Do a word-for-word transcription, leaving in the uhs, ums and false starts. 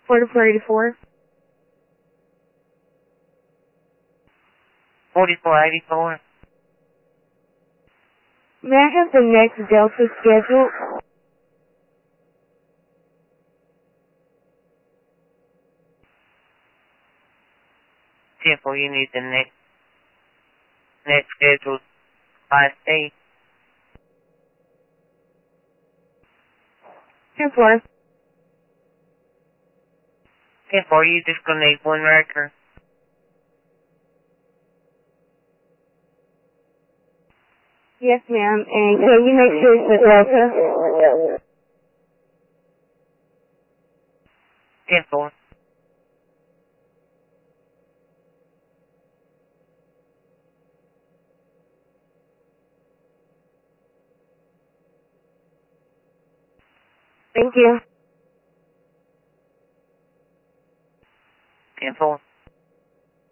forty-four eighty-four. forty-four eighty-four. May I have the next Delta schedule? ten four, you need the next, next scheduled five C. ten four. ten four, you just gonna need one record. Yes, ma'am. And can you make sure it's the Delta? ten four. Thank you. ten four.